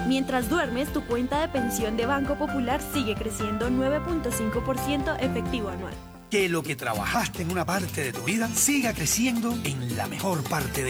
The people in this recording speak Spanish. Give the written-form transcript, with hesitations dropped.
Mientras duermes, tu cuenta de pensión de Banco Popular sigue creciendo 9.5% efectivo anual. Que lo que trabajaste en una parte de tu vida siga creciendo en la mejor parte de